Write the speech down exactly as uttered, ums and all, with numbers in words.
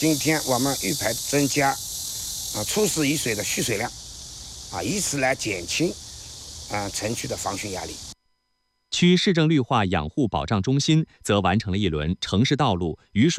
今天我们预排增加啊初始雨水的蓄水量，啊，以此来减轻啊城区的防汛压力。 区市政绿化养护保障中心则完成了一轮城市道路雨水